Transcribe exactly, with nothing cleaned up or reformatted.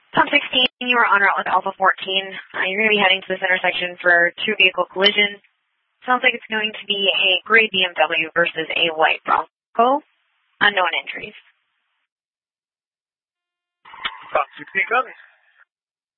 Tom sixteen, you are on route with Alpha fourteen. Uh, you're going to be heading to this intersection for two-vehicle collision. Sounds like it's going to be a gray B M W versus a white Bronco. Unknown injuries. Tom sixteen, coming.